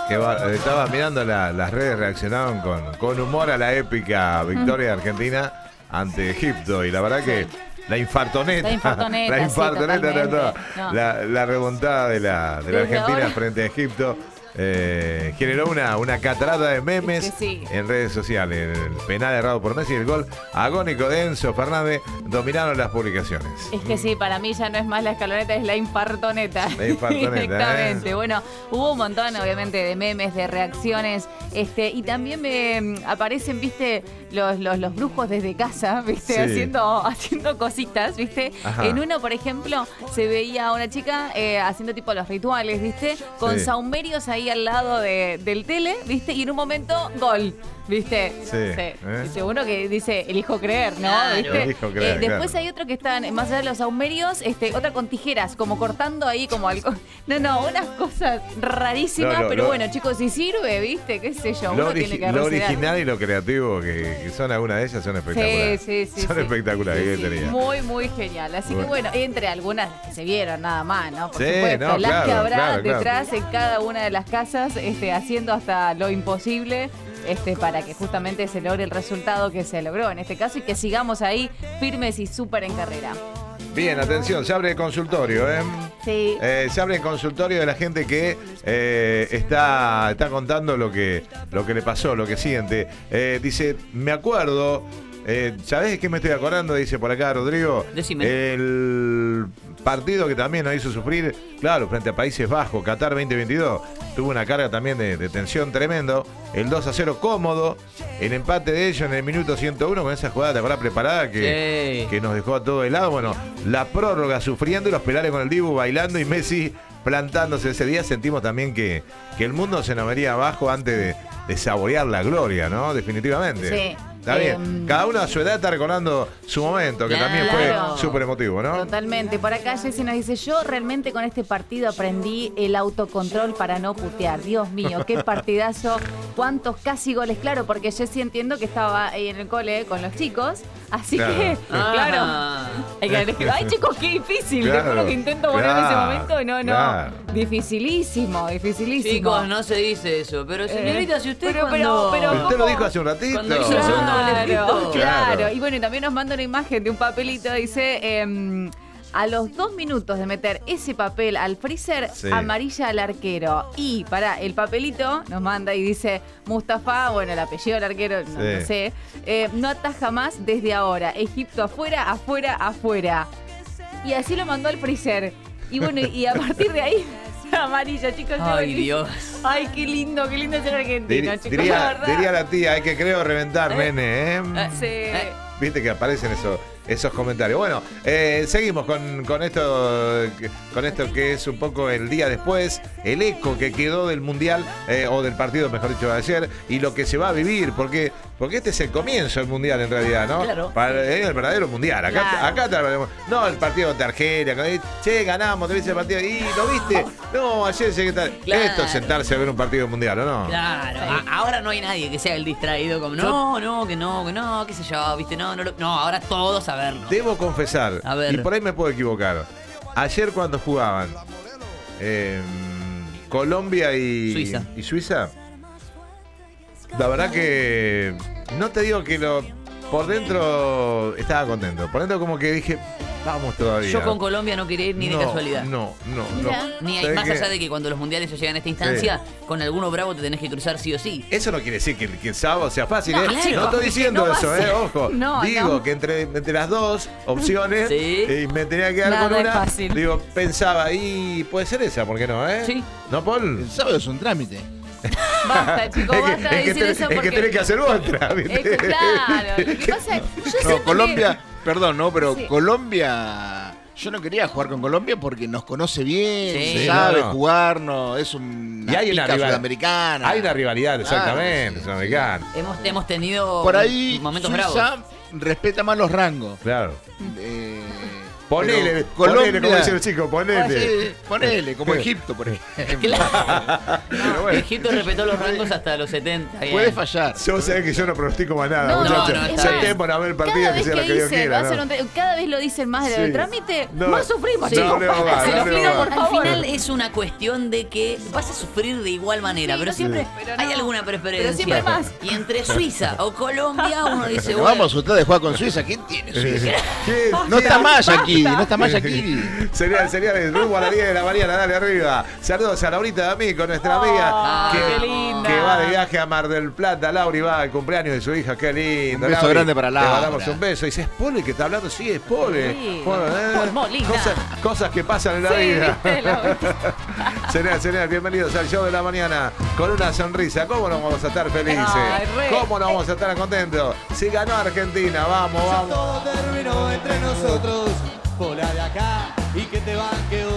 Estaba mirando las redes, reaccionaron con humor a la épica victoria de Argentina ante Egipto. Y la verdad que la infartoneta, la remontada de la Argentina ahora frente a Egipto. Generó una catarata de memes en redes sociales. El penal errado por Messi y el gol agónico de Enzo Fernández dominaron las publicaciones. Es que sí, para mí ya no es más la escaloneta, es la infartoneta. La infartoneta. Exactamente. Bueno, hubo un montón, obviamente, de memes, de reacciones. Y también me aparecen, viste, los brujos desde casa, viste, haciendo cositas, viste. Ajá. En uno, por ejemplo, se veía a una chica haciendo tipo los rituales, viste, con saumerios ahí al lado del tele, ¿viste? Y en un momento, gol, ¿viste? Dice uno que dice, elijo creer, ¿no? Claro. ¿Viste? Elijo creer, después claro. hay otro que están, más allá de los saumerios, otra con tijeras, como cortando ahí como algo. No, unas cosas rarísimas, pero bueno, chicos, si sirve, ¿viste? ¿Qué sé yo? Uno tiene que lo arreciar. original y lo creativo que son algunas de ellas son espectaculares. Sí. Son espectaculares. Muy, muy genial. Así que bueno, entre algunas que se vieron nada más, ¿no? Por Sí, supuesto, no, las claro, que habrá claro. detrás en cada una de las casas, haciendo hasta lo imposible. Para que justamente se logre el resultado que se logró en este caso y que sigamos ahí firmes y súper en carrera. Bien, atención, se abre el consultorio, ¿eh? Sí. Se abre el consultorio de la gente que está contando lo que le pasó, lo que siente. Dice, me acuerdo, ¿sabés de qué me estoy acordando? Dice por acá Rodrigo. Decime. El partido que también nos hizo sufrir, claro, frente a Países Bajos, Qatar 2022. Tuvo una carga también de tensión tremendo. El 2-0 cómodo. El empate de ellos en el minuto 101 con esa jugada, ¿te acordás? Preparada que nos dejó a todo helado. Bueno, la prórroga sufriendo y los penales con el Dibu bailando y Messi plantándose ese día. Sentimos también que el mundo se nos venía abajo antes de saborear la gloria, ¿no? Definitivamente. Sí. Está bien. Cada uno a su edad está recordando su momento, que también fue súper emotivo, ¿no? Totalmente. Por acá Jessy nos dice, yo realmente con este partido aprendí el autocontrol para no putear. Dios mío, qué partidazo. Cuántos casi goles. Claro, porque Jessy entiendo que estaba ahí en el cole con los chicos. Así que, claro. Ay, chicos, qué difícil. Claro, Te juro que intento poner en ese momento y no. Claro. Dificilísimo. Chicos, no se dice eso. Pero señorita, si usted pero Usted lo dijo hace un ratito. Cuando hizo el segundo golecito. Claro. Y bueno, y también nos manda una imagen de un papelito. Dice, a los 2 minutos de meter ese papel al freezer, amarilla al arquero. Y el papelito nos manda y dice, Mustafa, bueno, el apellido del arquero, no sé, no ataja más desde ahora. Egipto afuera, afuera, afuera. Y así lo mandó al freezer. Y bueno, y a partir de ahí, amarilla, chicos. Ay, Dios. Ay, qué lindo ser argentino, chicos. Diría la tía, hay que creo reventar, nene, ¿eh? Sí. Viste que aparecen esos comentarios. Bueno, seguimos con esto que es un poco el día después, el eco que quedó del Mundial, o del partido, mejor dicho, de ayer, y lo que se va a vivir, porque este es el comienzo del Mundial en realidad, ¿no? Claro. El verdadero Mundial. Acá no el partido de Argelia, che, ganamos, te viste el partido, y ¿lo viste? No, ayer llegué tal. Claro. Esto es sentarse a ver un partido mundial, ¿o no? Claro, ahora no hay nadie que sea el distraído como no, qué sé yo, viste, no, ahora todos a verlo. Debo confesar, A ver. y por ahí me puedo equivocar. Ayer cuando jugaban Colombia y Suiza, la verdad que no te digo que por dentro estaba contento. Por dentro como que dije, vamos todavía. Yo con Colombia no quería ir ni de casualidad. No. Ni hay, más allá de que cuando los mundiales ya llegan a esta instancia, con alguno bravo te tenés que cruzar sí o sí. Eso no quiere decir que el sábado sea fácil, No, ¿eh? claro. No estoy diciendo No eso, va a ser. ojo. Digo que entre las dos opciones, y me tenía que quedar Nada con es una. fácil. Digo, pensaba, y puede ser esa, ¿por qué no, Sí. ¿No, Paul? El sábado es un trámite. Basta, chicos, basta de decir eso porque... Es que tenés que hacer otra, ¿viste? Es que, claro, lo que pasa es yo siento Colombia, perdón, pero Sí. Colombia, yo no quería jugar con Colombia porque nos conoce bien, Sí. sabe No. jugarnos, es una Y hay pica sudamericana. Hay una rivalidad, exactamente, sí. sudamericana. Hemos tenido Por ahí momentos Suiza bravos. respeta más los rangos. Claro. Ponele, Colombia, como dice el chico, ponele. Sí, ponele, como Egipto, por ejemplo. Claro. Egipto respetó los rangos hasta los 70. bien. Puede fallar. Yo sé que yo no pronostico más nada, No, muchachos. no, está Sentemos a ver el partido Cada que vez sea que lo que Dios dicen, quiera. va a ser ¿no? cada vez lo dicen más del Sí. trámite, No. más sufrimos, Sí. chicos. No le va a dar, Se no los le pido, va a por dar. Al favor. final es una cuestión de que vas a sufrir de igual manera, Sí, pero no siempre pero no. hay alguna preferencia. Pero siempre más. Y entre Suiza o Colombia uno dice, Pero bueno, vamos, ustedes juegan con Suiza. ¿Quién tiene Suiza? ¿Qué? No está más aquí, no está más aquí. Sería el rumbo a la 10 de la mañana, dale arriba. Saludos a Laurita D'Amico, nuestra amiga qué linda. que va de viaje a Mar del Plata. Lauri va al cumpleaños de su hija, qué lindo. Un beso Lauri, grande para Laura. Le mandamos un beso. Dice, ¿es Pole que está hablando? Sí, es Pole. Sí. Bueno, Paul Molina. cosas que pasan en la Sí, vida. viste, lo- Señores, bienvenidos al show de la mañana con una sonrisa. ¿Cómo no vamos a estar felices? Ay, re. ¿Cómo no vamos a estar contentos? Si ganó Argentina, vamos, vamos. Todo terminó entre nosotros, bola de acá y que te banque